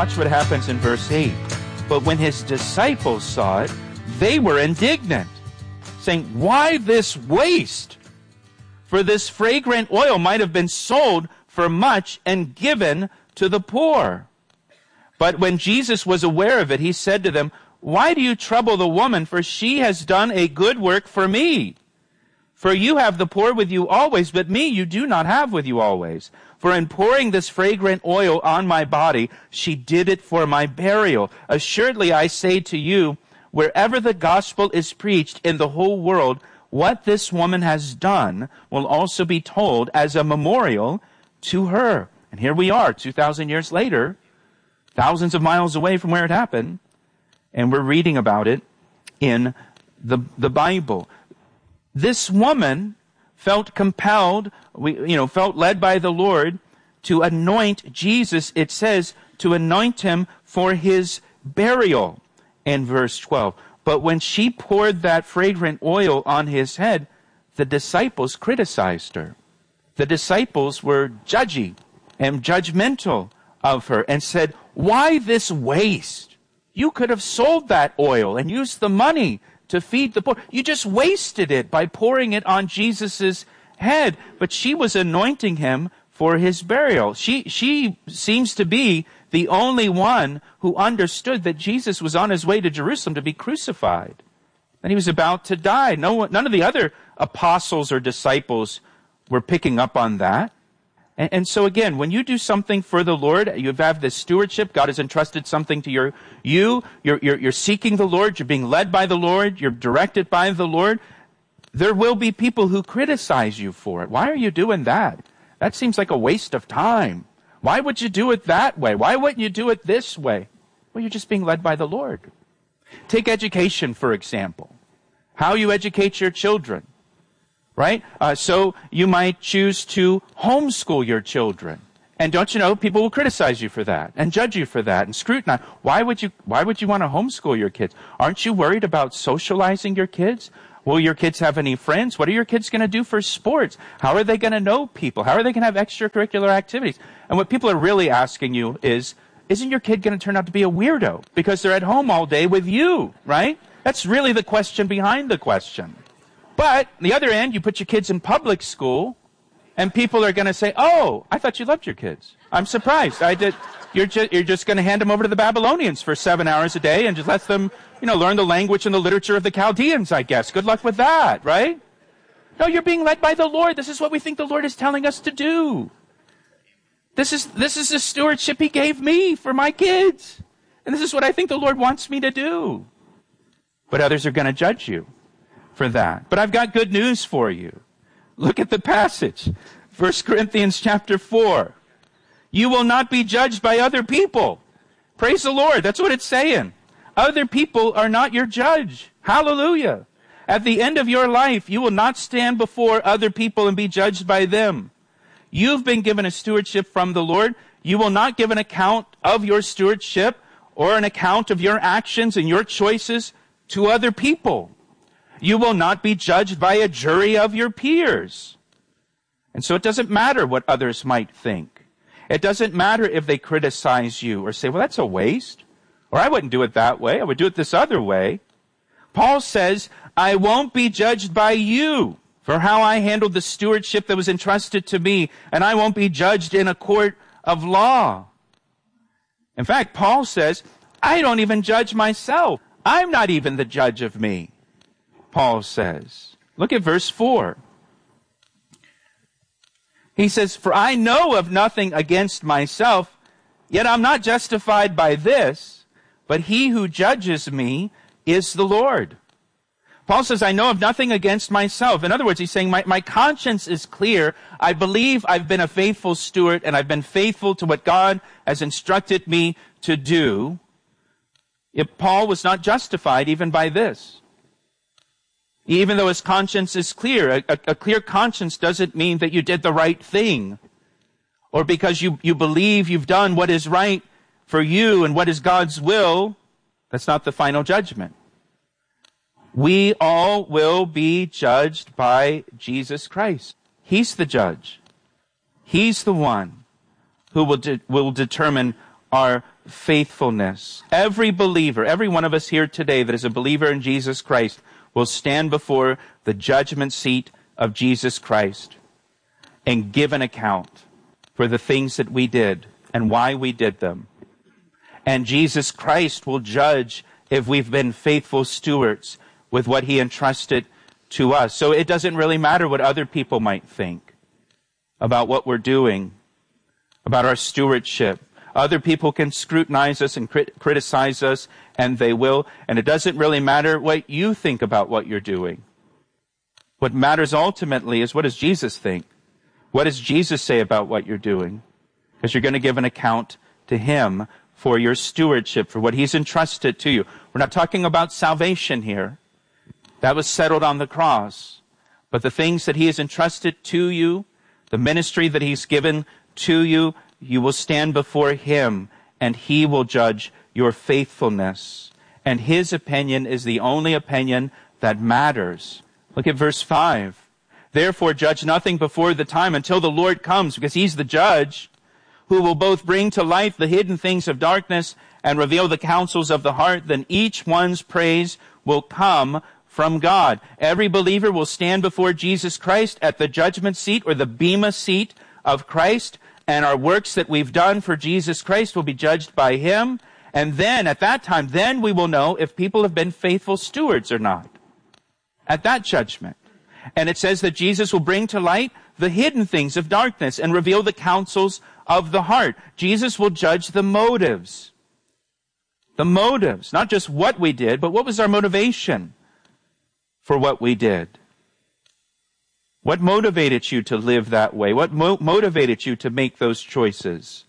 watch what happens in verse 8. But when his disciples saw it, they were indignant, saying, "Why this waste? For this fragrant oil might have been sold for much and given to the poor." But when Jesus was aware of it, he said to them, "Why do you trouble the woman? For she has done a good work for me. For you have the poor with you always, but me you do not have with you always. For in pouring this fragrant oil on my body, she did it for my burial. Assuredly I say to you, wherever the gospel is preached in the whole world, what this woman has done will also be told as a memorial to her." And here we are, 2,000 years later, thousands of miles away from where it happened, and we're reading about it in the Bible. This woman felt compelled, felt led by the Lord to anoint Jesus. It says to anoint him for his burial in verse 12. But when she poured that fragrant oil on his head, the disciples criticized her. The disciples were judgy and judgmental of her and said, "Why this waste? You could have sold that oil and used the money to feed the poor. You just wasted it by pouring it on Jesus' head." But she was anointing him for his burial. She seems to be the only one who understood that Jesus was on his way to Jerusalem to be crucified, and he was about to die. None of the other apostles or disciples were picking up on that. And so again, when you do something for the Lord, you have this stewardship. God has entrusted something to you're seeking the Lord. You're being led by the Lord. You're directed by the Lord. There will be people who criticize you for it. Why are you doing that? That seems like a waste of time. Why would you do it that way? Why wouldn't you do it this way? Well, you're just being led by the Lord. Take education, for example. How you educate your children. Right? So you might choose to homeschool your children. And don't you know, people will criticize you for that and judge you for that and scrutinize. Why would you want to homeschool your kids? Aren't you worried about socializing your kids? Will your kids have any friends? What are your kids going to do for sports? How are they going to know people? How are they going to have extracurricular activities? And what people are really asking you is, isn't your kid going to turn out to be a weirdo because they're at home all day with you, right? That's really the question behind the question. But on the other end, you put your kids in public school, and people are going to say, "Oh, I thought you loved your kids. I'm surprised. You're just going to hand them over to the Babylonians for 7 hours a day and just let them, learn the language and the literature of the Chaldeans, I guess. Good luck with that, right?" No, you're being led by the Lord. This is what we think the Lord is telling us to do. This is the stewardship he gave me for my kids. And this is what I think the Lord wants me to do. But others are going to judge you for that. But I've got good news for you. Look at the passage. 1 Corinthians chapter 4. You will not be judged by other people. Praise the Lord. That's what it's saying. Other people are not your judge. Hallelujah. At the end of your life, you will not stand before other people and be judged by them. You've been given a stewardship from the Lord. You will not give an account of your stewardship or an account of your actions and your choices to other people. You will not be judged by a jury of your peers. And so it doesn't matter what others might think. It doesn't matter if they criticize you or say, "Well, that's a waste." Or, "I wouldn't do it that way. I would do it this other way." Paul says, "I won't be judged by you for how I handled the stewardship that was entrusted to me, and I won't be judged in a court of law." In fact, Paul says, "I don't even judge myself. I'm not even the judge of me." Paul says. Look at verse 4. He says, "For I know of nothing against myself, yet I'm not justified by this, but he who judges me is the Lord." Paul says, "I know of nothing against myself." In other words, he's saying, my conscience is clear. I believe I've been a faithful steward, and I've been faithful to what God has instructed me to do. If Paul was not justified even by this. Even though his conscience is clear, a clear conscience doesn't mean that you did the right thing, or because you believe you've done what is right for you and what is God's will. That's not the final judgment. We all will be judged by Jesus Christ. He's the judge. He's the one who will determine our faithfulness. Every believer, every one of us here today that is a believer in Jesus Christ will stand before the judgment seat of Jesus Christ and give an account for the things that we did and why we did them. And Jesus Christ will judge if we've been faithful stewards with what he entrusted to us. So it doesn't really matter what other people might think about what we're doing, about our stewardship. Other people can scrutinize us and criticize us, and they will. And it doesn't really matter what you think about what you're doing. What matters ultimately is, what does Jesus think? What does Jesus say about what you're doing? Because you're going to give an account to him for your stewardship, for what he's entrusted to you. We're not talking about salvation here. That was settled on the cross. But the things that he has entrusted to you, the ministry that he's given to you, you will stand before him, and he will judge your faithfulness. And his opinion is the only opinion that matters. Look at verse 5. Therefore judge nothing before the time until the Lord comes, because he's the judge, who will both bring to light the hidden things of darkness and reveal the counsels of the heart. Then each one's praise will come from God. Every believer will stand before Jesus Christ at the judgment seat, or the bema seat of Christ, and our works that we've done for Jesus Christ will be judged by him. And then, at that time, then we will know if people have been faithful stewards or not. At that judgment. And it says that Jesus will bring to light the hidden things of darkness and reveal the counsels of the heart. Jesus will judge the motives. The motives. Not just what we did, but what was our motivation for what we did. What motivated you to live that way? What motivated you to make those choices?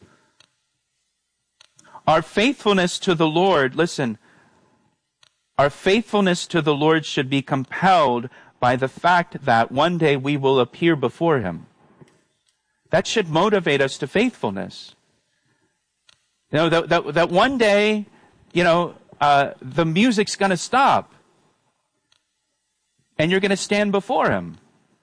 Our faithfulness to the Lord, listen, our faithfulness to the Lord should be compelled by the fact that one day we will appear before him. That should motivate us to faithfulness. You know, that one day, the music's going to stop. And you're going to stand before him.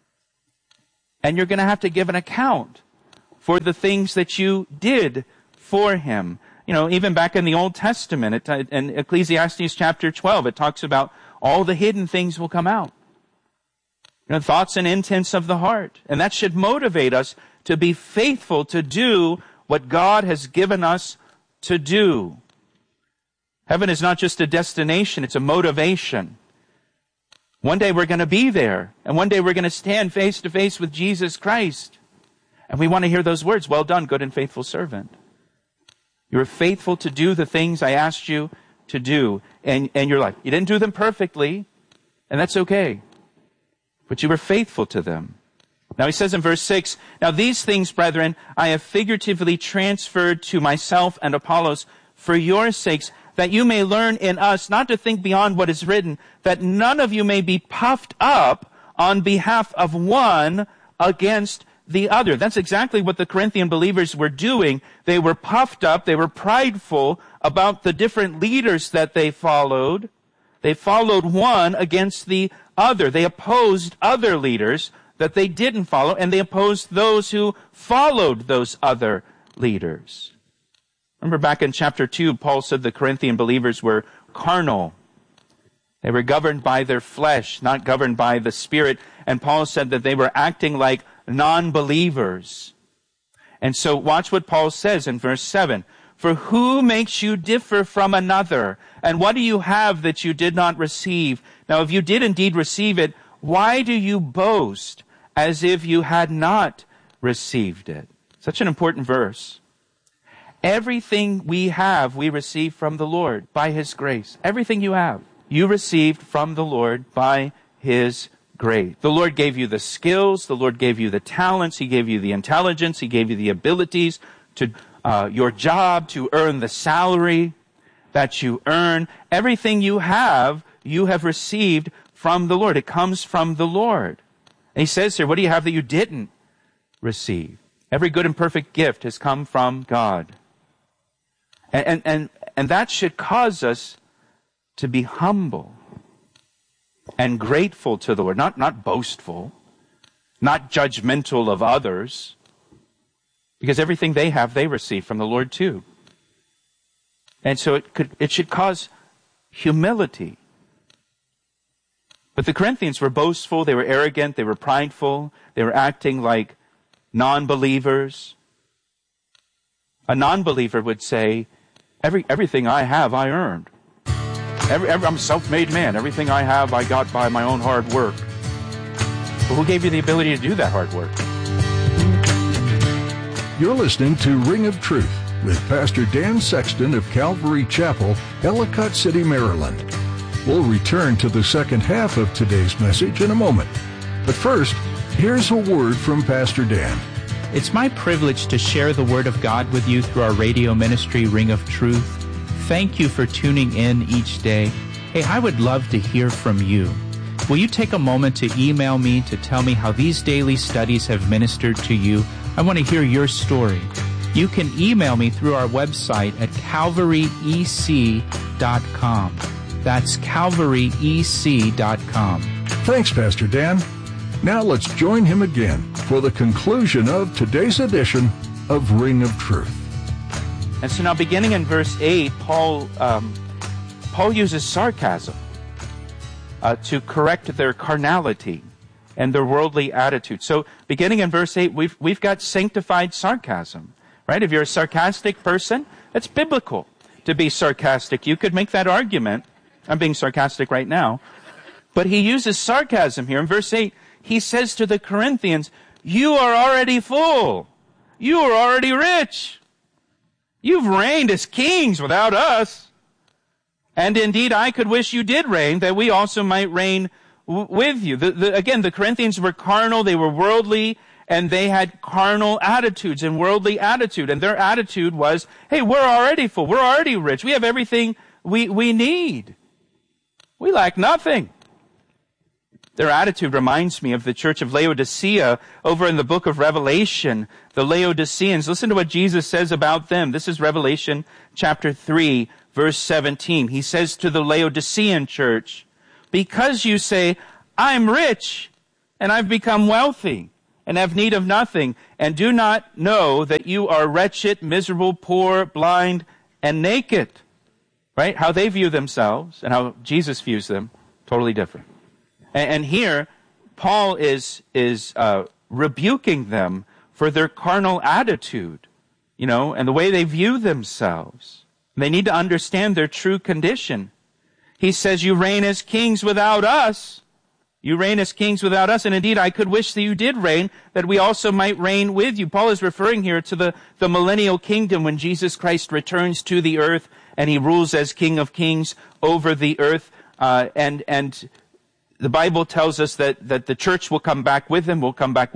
And you're going to have to give an account for the things that you did for him. You know, even back in the Old Testament, in Ecclesiastes chapter 12, it talks about all the hidden things will come out. You know, thoughts and intents of the heart. And that should motivate us to be faithful to do what God has given us to do. Heaven is not just a destination, it's a motivation. One day we're going to be there, and one day we're going to stand face to face with Jesus Christ. And we want to hear those words, well done, good and faithful servant. You were faithful to do the things I asked you to do in your life. You didn't do them perfectly, and that's okay. But you were faithful to them. Now he says in verse 6, now these things, brethren, I have figuratively transferred to myself and Apollos for your sakes, that you may learn in us not to think beyond what is written, that none of you may be puffed up on behalf of one against the other. That's exactly what the Corinthian believers were doing. They were puffed up, they were prideful about the different leaders that they followed. They followed one against the other. They opposed other leaders that they didn't follow, and they opposed those who followed those other leaders. Remember back in chapter 2, Paul said the Corinthian believers were carnal. They were governed by their flesh, not governed by the Spirit. And Paul said that they were acting like non-believers. And so watch what Paul says in verse 7. For who makes you differ from another? And what do you have that you did not receive? Now, if you did indeed receive it, why do you boast as if you had not received it? Such an important verse. Everything we have, we receive from the Lord by his grace. Everything you have, you received from the Lord by his grace. The Lord gave you the skills. The Lord gave you the talents. He gave you the intelligence. He gave you the abilities to your job, to earn the salary that you earn. Everything you have received from the Lord. It comes from the Lord. And he says here, what do you have that you didn't receive? Every good and perfect gift has come from God. And that should cause us to be humble and grateful to the Lord. Not boastful, not judgmental of others, because everything they have, they receive from the Lord too. And so it should cause humility. But the Corinthians were boastful, they were arrogant, they were prideful, they were acting like non-believers. A non-believer would say, everything I have, I earned. I'm a self-made man. Everything I have, I got by my own hard work. But who gave you the ability to do that hard work? You're listening to Ring of Truth with Pastor Dan Sexton of Calvary Chapel, Ellicott City, Maryland. We'll return to the second half of today's message in a moment. But first, here's a word from Pastor Dan. It's my privilege to share the Word of God with you through our radio ministry, Ring of Truth. Thank you for tuning in each day. Hey, I would love to hear from you. Will you take a moment to email me to tell me how these daily studies have ministered to you? I want to hear your story. You can email me through our website at calvaryec.com. That's calvaryec.com. Thanks, Pastor Dan. Now let's join him again for the conclusion of today's edition of Ring of Truth. And so now beginning in verse 8, Paul uses sarcasm to correct their carnality and their worldly attitude. So beginning in verse 8, we've got sanctified sarcasm, right? If you're a sarcastic person, that's biblical to be sarcastic. You could make that argument. I'm being sarcastic right now. But he uses sarcasm here. In verse 8, he says to the Corinthians, you are already full. You are already rich. You've reigned as kings without us. And indeed, I could wish you did reign, that we also might reign with you. Again, the Corinthians were carnal, they were worldly, and they had carnal attitudes and worldly attitude. And their attitude was, hey, we're already full. We're already rich. We have everything we need. We lack nothing. Their attitude reminds me of the church of Laodicea over in the book of Revelation. The Laodiceans, listen to what Jesus says about them. This is Revelation chapter 3, verse 17. He says to the Laodicean church, because you say, I'm rich and I've become wealthy and have need of nothing, and do not know that you are wretched, miserable, poor, blind, and naked. Right? How they view themselves and how Jesus views them, totally different. And here, Paul is rebuking them for their carnal attitude, and the way they view themselves. They need to understand their true condition. He says, you reign as kings without us. You reign as kings without us. And indeed, I could wish that you did reign, that we also might reign with you. Paul is referring here to the millennial kingdom when Jesus Christ returns to the earth and he rules as King of Kings over the earth. And the Bible tells us that the church will come back with him,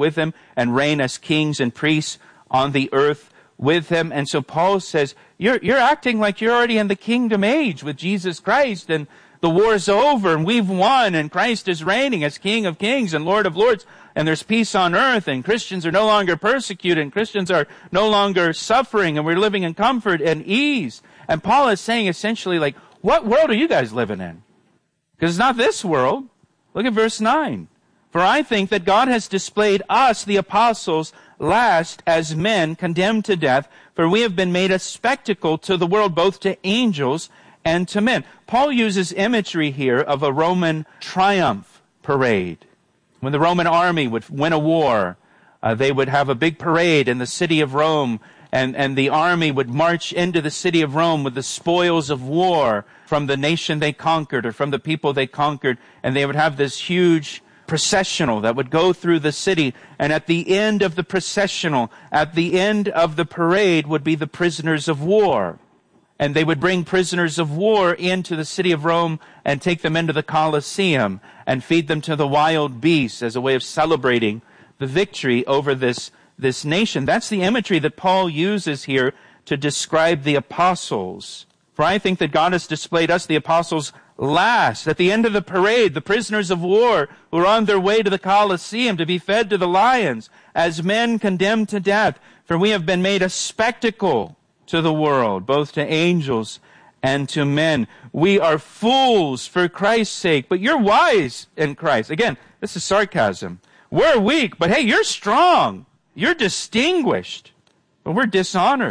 and reign as kings and priests on the earth with him. And so Paul says, you're acting like you're already in the kingdom age with Jesus Christ, and the war's over, and we've won, and Christ is reigning as King of Kings and Lord of Lords, and there's peace on earth, and Christians are no longer persecuted, and Christians are no longer suffering, and we're living in comfort and ease. And Paul is saying essentially, like, what world are you guys living in? Because it's not this world. Look at verse 9. For I think that God has displayed us, the apostles, last as men condemned to death, for we have been made a spectacle to the world, both to angels and to men. Paul uses imagery here of a Roman triumph parade. When the Roman army would win a war, they would have a big parade in the city of Rome, and the army would march into the city of Rome with the spoils of war from the nation they conquered or from the people they conquered, and they would have this huge processional that would go through the city, and at the end of the processional, at the end of the parade would be the prisoners of war. And they would bring prisoners of war into the city of Rome and take them into the Colosseum and feed them to the wild beasts as a way of celebrating the victory over this nation. That's the imagery that Paul uses here to describe the apostles. For I think that God has displayed us, the apostles, last. At the end of the parade, the prisoners of war who are on their way to the Colosseum to be fed to the lions as men condemned to death. For we have been made a spectacle to the world, both to angels and to men. We are fools for Christ's sake, but you're wise in Christ. Again, this is sarcasm. We're weak, but hey, you're strong. You're distinguished, but we're dishonored.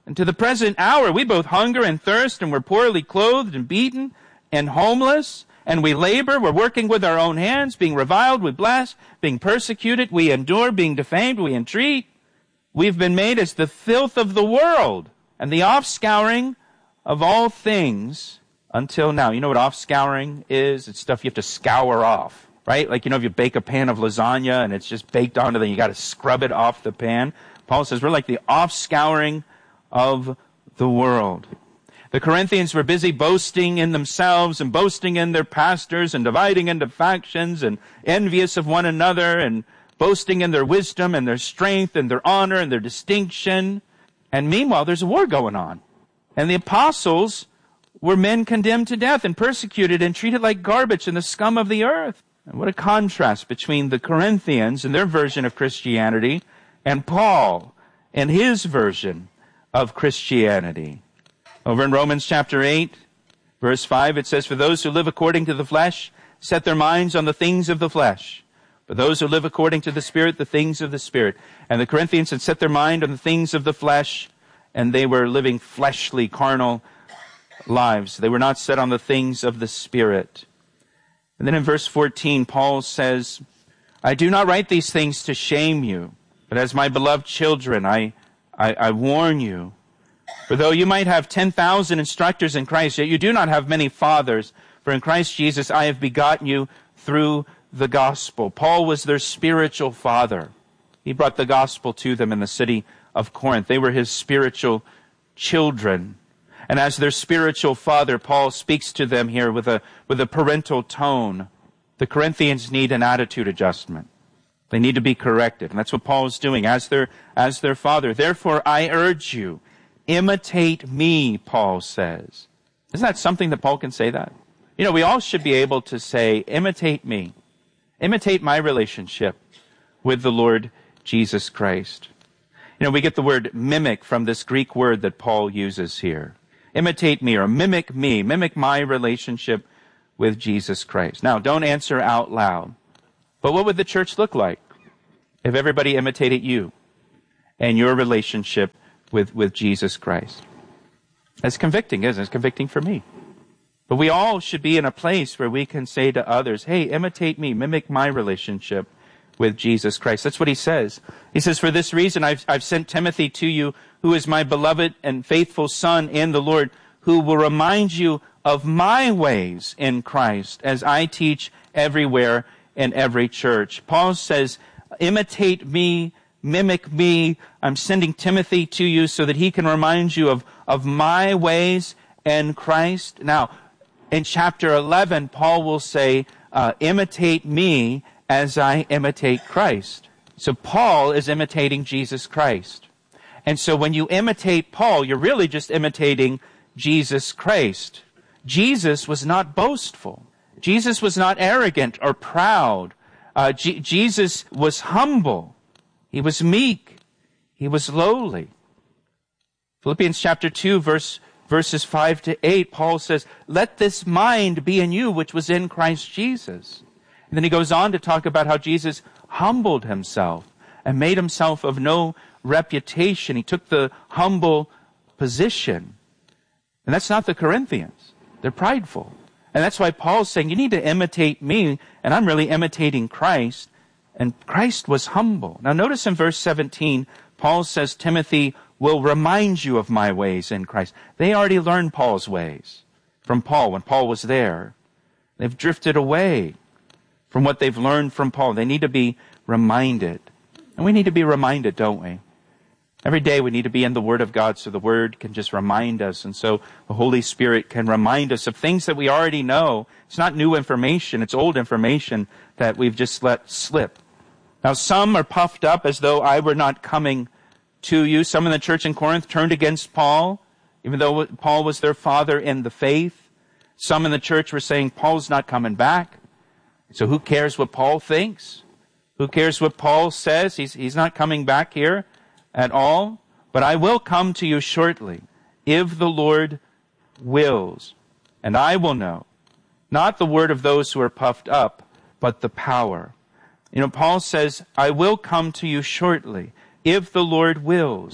And to the present hour, we both hunger and thirst, and we're poorly clothed and beaten and homeless, and we labor, we're working with our own hands, being reviled, we bless, being persecuted, we endure, being defamed, we entreat. We've been made as the filth of the world, and the offscouring of all things until now. You know what offscouring is? It's stuff you have to scour off, right? Like, if you bake a pan of lasagna and it's just baked onto the, you got to scrub it off the pan. Paul says we're like the offscouring of the world. The Corinthians were busy boasting in themselves and boasting in their pastors and dividing into factions and envious of one another and boasting in their wisdom and their strength and their honor and their distinction. And meanwhile, there's a war going on. And the apostles were men condemned to death and persecuted and treated like garbage and the scum of the earth. And what a contrast between the Corinthians and their version of Christianity and Paul and his version of Christianity. Over in Romans chapter 8, verse 5, it says, "For those who live according to the flesh set their minds on the things of the flesh. But those who live according to the Spirit, the things of the Spirit." And the Corinthians had set their mind on the things of the flesh, and they were living fleshly, carnal lives. They were not set on the things of the Spirit. And then in verse 14, Paul says, "I do not write these things to shame you, but as my beloved children, I warn you. For though you might have 10,000 instructors in Christ, yet you do not have many fathers. For in Christ Jesus I have begotten you through the gospel." Paul was their spiritual father. He brought the gospel to them in the city of Corinth. They were his spiritual children. And as their spiritual father, Paul speaks to them here with a parental tone. The Corinthians need an attitude adjustment. They need to be corrected. And that's what Paul is doing as their father. "Therefore I urge you, imitate me," Paul says. Isn't that something that Paul can say that? We all should be able to say, imitate me. Imitate my relationship with the Lord Jesus Christ. We get the word mimic from this Greek word that Paul uses here. Imitate me or mimic me. Mimic my relationship with Jesus Christ. Now, don't answer out loud. But what would the church look like if everybody imitated you and your relationship with Jesus Christ? That's convicting, isn't it? It's convicting for me. But we all should be in a place where we can say to others, hey, imitate me, mimic my relationship with Jesus Christ. That's what he says. He says, "For this reason I've sent Timothy to you, who is my beloved and faithful son in the Lord, who will remind you of my ways in Christ, as I teach everywhere in every church." Paul says, imitate me, mimic me. I'm sending Timothy to you so that he can remind you of my ways in Christ. Now, in chapter 11, Paul will say, imitate me as I imitate Christ. So Paul is imitating Jesus Christ. And so when you imitate Paul, you're really just imitating Jesus Christ. Jesus was not boastful. Jesus was not arrogant or proud. Jesus was humble. He was meek. He was lowly. Philippians chapter 2, verses 5 to 8, Paul says, "Let this mind be in you, which was in Christ Jesus." And then he goes on to talk about how Jesus humbled himself and made himself of no reputation. He took the humble position. And that's not the Corinthians. They're prideful. And that's why Paul's saying, you need to imitate me, and I'm really imitating Christ. And Christ was humble. Now notice in verse 17, Paul says, Timothy will remind you of my ways in Christ. They already learned Paul's ways from Paul when Paul was there. They've drifted away from what they've learned from Paul. They need to be reminded. And we need to be reminded, don't we? Every day we need to be in the Word of God so the Word can just remind us. And so the Holy Spirit can remind us of things that we already know. It's not new information. It's old information that we've just let slip. Now some are puffed up as though I were not coming to you. Some in the church in Corinth turned against Paul, even though Paul was their father in the faith. Some in the church were saying, Paul's not coming back. So who cares what Paul thinks? Who cares what Paul says? He's not coming back here at all. But I will come to you shortly, if the Lord wills. And I will know, not the word of those who are puffed up, but the power. You know, Paul says, I will come to you shortly, if the Lord wills.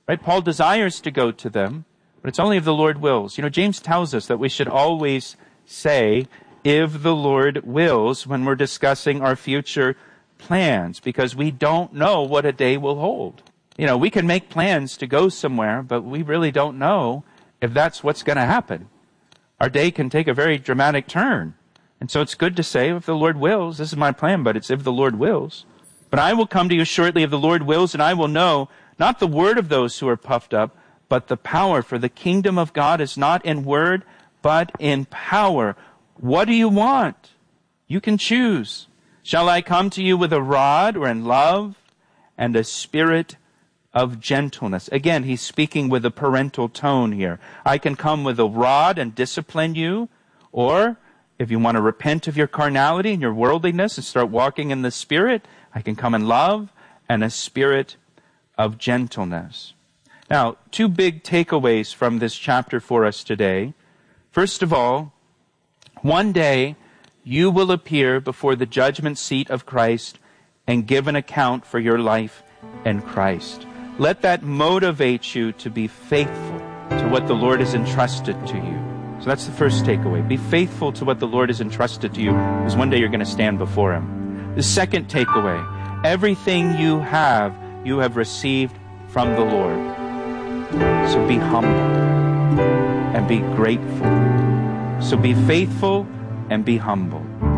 Right? Paul desires to go to them, but it's only if the Lord wills. James tells us that we should always say, if the Lord wills, when we're discussing our future plans, because we don't know what a day will hold. We can make plans to go somewhere, but we really don't know if that's what's going to happen. Our day can take a very dramatic turn. And so it's good to say, if the Lord wills, this is my plan, but it's if the Lord wills. But I will come to you shortly if the Lord wills, and I will know not the word of those who are puffed up, but the power. For the kingdom of God is not in word, but in power. What do you want? You can choose. Shall I come to you with a rod or in love and a spirit of gentleness? Again, he's speaking with a parental tone here. I can come with a rod and discipline you, or if you want to repent of your carnality and your worldliness and start walking in the Spirit, I can come in love and a spirit of gentleness. Now, two big takeaways from this chapter for us today. First of all, one day you will appear before the judgment seat of Christ and give an account for your life in Christ. Let that motivate you to be faithful to what the Lord has entrusted to you. So that's the first takeaway. Be faithful to what the Lord has entrusted to you, because one day you're going to stand before Him. The second takeaway, everything you have received from the Lord. So be humble and be grateful. So be faithful and be humble.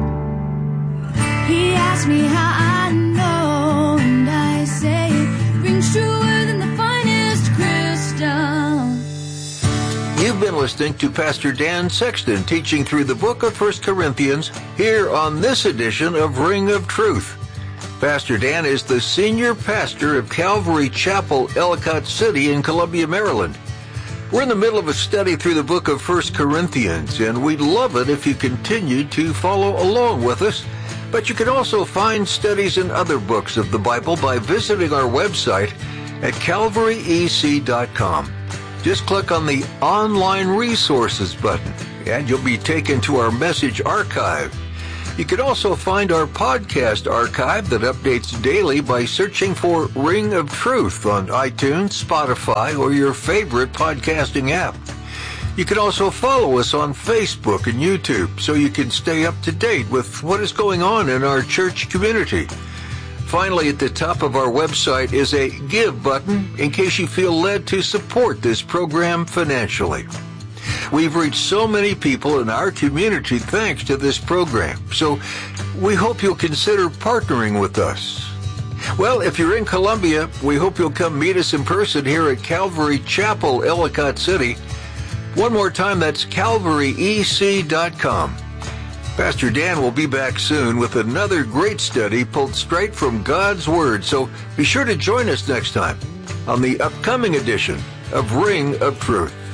He asked me how I know, and I say it rings truer than the finest crystal. You've been listening to Pastor Dan Sexton teaching through the book of 1 Corinthians here on this edition of Ring of Truth. Pastor Dan is the senior pastor of Calvary Chapel, Ellicott City in Columbia, Maryland. We're in the middle of a study through the book of 1 Corinthians, and we'd love it if you continued to follow along with us. But you can also find studies in other books of the Bible by visiting our website at calvaryec.com. Just click on the Online Resources button, and you'll be taken to our message archive. You can also find our podcast archive that updates daily by searching for Ring of Truth on iTunes, Spotify, or your favorite podcasting app. You can also follow us on Facebook and YouTube so you can stay up to date with what is going on in our church community. Finally, at the top of our website is a Give button in case you feel led to support this program financially. We've reached so many people in our community thanks to this program, so we hope you'll consider partnering with us. Well, if you're in Columbia, we hope you'll come meet us in person here at Calvary Chapel, Ellicott City. One more time, that's calvaryec.com. Pastor Dan will be back soon with another great study pulled straight from God's Word, so be sure to join us next time on the upcoming edition of Ring of Truth.